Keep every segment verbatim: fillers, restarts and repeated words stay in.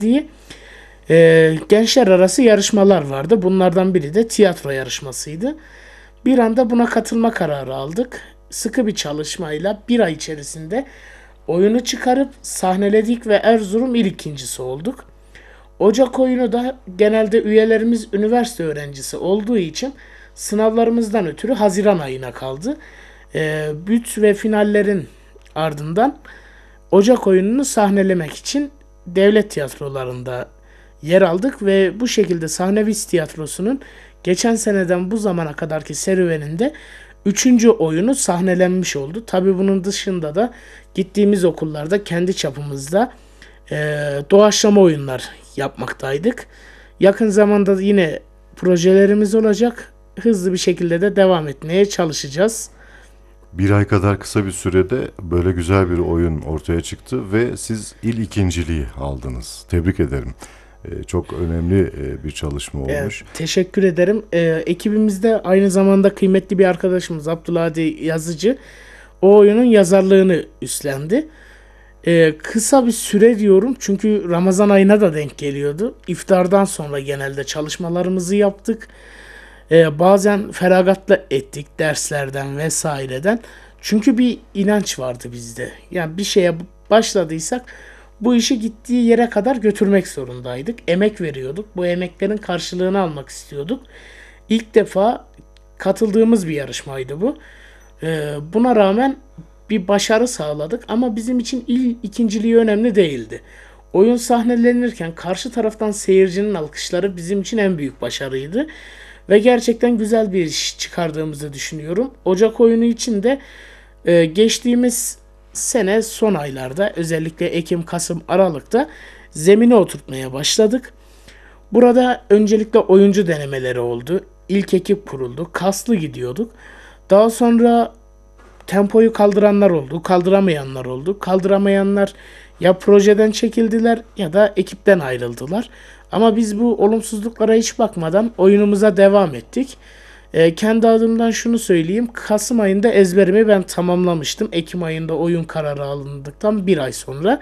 diye e, gençler arası yarışmalar vardı. Bunlardan biri de tiyatro yarışmasıydı. Bir anda buna katılma kararı aldık. Sıkı bir çalışmayla bir ay içerisinde oyunu çıkarıp sahneledik ve Erzurum il ikincisi olduk. Ocak oyunu da genelde üyelerimiz üniversite öğrencisi olduğu için sınavlarımızdan ötürü Haziran ayına kaldı. Ee, büt ve finallerin ardından Ocak oyununu sahnelemek için devlet tiyatrolarında yer aldık ve bu şekilde Sahneviz Tiyatrosu'nun geçen seneden bu zamana kadarki serüveninde üçüncü oyunu sahnelenmiş oldu. Tabii bunun dışında da gittiğimiz okullarda kendi çapımızda e, doğaçlama oyunlar yapmaktaydık. Yakın zamanda yine projelerimiz olacak. Hızlı bir şekilde de devam etmeye çalışacağız. Bir ay kadar kısa bir sürede böyle güzel bir oyun ortaya çıktı ve siz il ikinciliği aldınız. Tebrik ederim. Ee, çok önemli e, bir çalışma Evet, olmuş. teşekkür ederim. Ee, ekibimizde aynı zamanda kıymetli bir arkadaşımız Abdülhadi Yazıcı o oyunun yazarlığını üstlendi. Ee, kısa bir süre diyorum çünkü Ramazan ayına da denk geliyordu. İftardan sonra genelde çalışmalarımızı yaptık. Ee, bazen feragatla ettik derslerden vesaireden. Çünkü bir inanç vardı bizde. Yani bir şeye başladıysak bu işi gittiği yere kadar götürmek zorundaydık. Emek veriyorduk. Bu emeklerin karşılığını almak istiyorduk. İlk defa katıldığımız bir yarışmaydı bu. Ee, buna rağmen bir başarı sağladık ama bizim için il ikinciliği önemli değildi. Oyun sahnelenirken karşı taraftan seyircinin alkışları bizim için en büyük başarıydı. Ve gerçekten güzel bir iş çıkardığımızı düşünüyorum. Ocak oyunu için de e, geçtiğimiz sene son aylarda özellikle Ekim, Kasım, Aralık'ta zemine oturtmaya başladık. Burada öncelikle oyuncu denemeleri oldu. İlk ekip kuruldu. Kaslı gidiyorduk. Daha sonra tempoyu kaldıranlar oldu, kaldıramayanlar oldu. Kaldıramayanlar ya projeden çekildiler ya da ekipten ayrıldılar. Ama biz bu olumsuzluklara hiç bakmadan oyunumuza devam ettik. Ee, kendi adımdan şunu söyleyeyim. Kasım ayında ezberimi ben tamamlamıştım. Ekim ayında oyun kararı alındıktan bir ay sonra.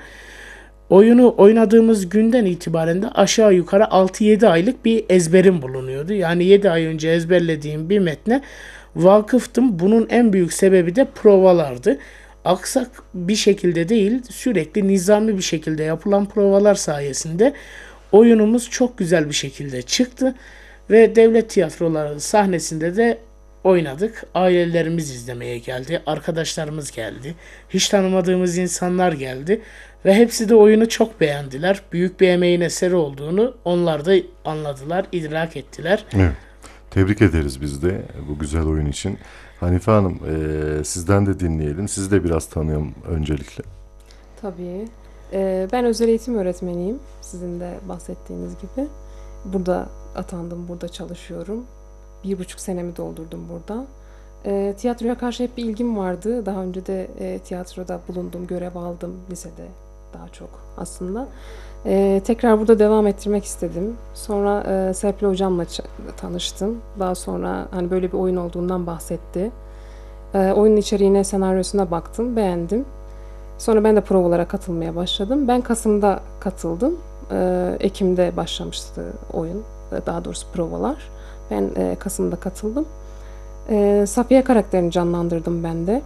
Oyunu oynadığımız günden itibaren de aşağı yukarı altı yedi aylık bir ezberim bulunuyordu. Yani yedi ay önce ezberlediğim bir metne vakıftım. Bunun en büyük sebebi de provalardı. Aksak bir şekilde değil, sürekli nizami bir şekilde yapılan provalar sayesinde oyunumuz çok güzel bir şekilde çıktı ve devlet tiyatroları sahnesinde de oynadık. Ailelerimiz izlemeye geldi, arkadaşlarımız geldi, hiç tanımadığımız insanlar geldi ve hepsi de oyunu çok beğendiler. Büyük bir emeğin eseri olduğunu onlar da anladılar, idrak ettiler. Evet. Tebrik ederiz biz de bu güzel oyun için. Hanife Hanım, e, sizden de dinleyelim. Sizi de biraz tanıyalım öncelikle. Tabii. Ee, ben özel eğitim öğretmeniyim. Sizin de bahsettiğiniz gibi. Burada atandım, burada çalışıyorum. Bir buçuk senemi doldurdum burada. Ee, tiyatroya karşı hep bir ilgim vardı. Daha önce de e, tiyatroda bulundum, görev aldım lisede daha çok aslında. Ee, tekrar burada devam ettirmek istedim. Sonra e, Serpil hocamla ç- tanıştım. Daha sonra hani böyle bir oyun olduğundan bahsetti. Ee, oyunun içeriğine, senaryosuna baktım, beğendim. Sonra ben de provalara katılmaya başladım. Ben Kasım'da katıldım. Ee, Ekim'de başlamıştı oyun, e, daha doğrusu provalar. Ben e, Kasım'da katıldım. Ee, Safiye karakterini canlandırdım ben de.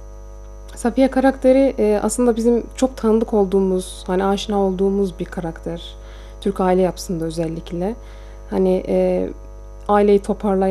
Safiye karakteri e, aslında bizim çok tanıdık olduğumuz, hani aşina olduğumuz bir karakter. Türk aile yapısında özellikle. Hani e, aileyi toparlayan